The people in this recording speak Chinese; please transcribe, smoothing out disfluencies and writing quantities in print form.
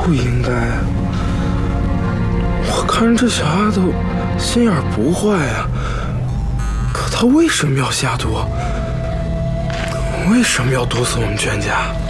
不应该。我看这小丫头心眼不坏呀，可她为什么要下毒？为什么要毒死我们全家？